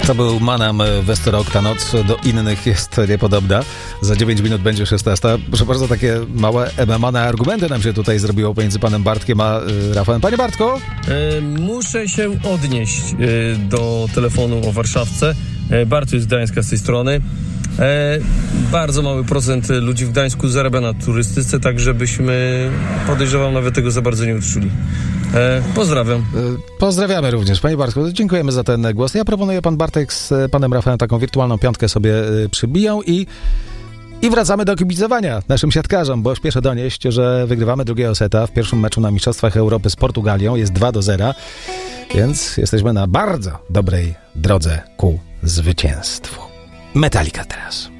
To był Manam Westerok. Ta noc do innych jest niepodobna. Za 9 minut będzie 16. Proszę bardzo, takie małe MMA-ne argumenty nam się tutaj zrobiło pomiędzy panem Bartkiem a Rafałem. Panie Bartku? Muszę się odnieść do telefonu o Warszawce. Bartuś z Gdańska z tej strony. Bardzo mały procent ludzi w Gdańsku zarabia na turystyce, tak żebyśmy, podejrzewam, nawet tego za bardzo nie odczuli. Pozdrawiam. Pozdrawiamy również, panie Bartku. Dziękujemy za ten głos. Ja proponuję, pan Bartek z panem Rafałem taką wirtualną piątkę sobie przybiją i wracamy do kibicowania naszym siatkarzom, bo śpieszę donieść, że wygrywamy drugiego seta w pierwszym meczu na Mistrzostwach Europy z Portugalią. Jest 2-0, więc jesteśmy na bardzo dobrej drodze ku zwycięstwu. Metallica teraz.